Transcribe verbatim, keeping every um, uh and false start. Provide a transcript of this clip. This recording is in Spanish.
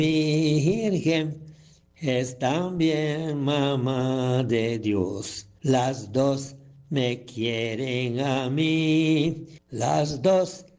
Virgen es también mamá de Dios. Las dos me quieren a mí, las dos